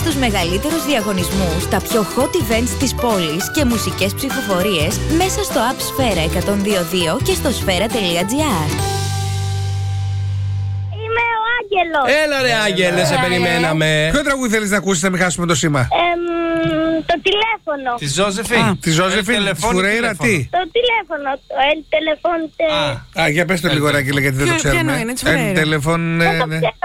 στους μεγαλύτερους διαγωνισμούς, τα πιο hot events της πόλης και μουσικές ψηφοφορίες μέσα στο App Sfera 102.2 και στο sfera.gr. Είμαι ο Άγγελος. Έλα ρε Άγγελε, σε περιμέναμε. Ποιο τραγούδι θέλεις να ακούσεις, να μην χάσουμε το σήμα? Το τηλέφωνο. Τη Ζώζεφιν. Τη Ζώζεφιν, τη Φουρέιρα, τι? Το τηλέφωνο. El teléfono. Για πες το λίγο, Άγγελε, γιατί δεν το ξέρουμε. Ποιο είναι, της Φουρέιρα? El teléfono.